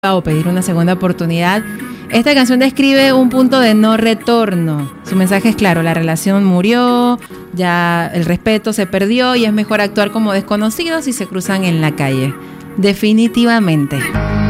o pedir una segunda oportunidad. Esta canción describe un punto de no retorno. Su mensaje es claro: la relación murió, ya el respeto se perdió y es mejor actuar como desconocidos si se cruzan en la calle. Definitivamente.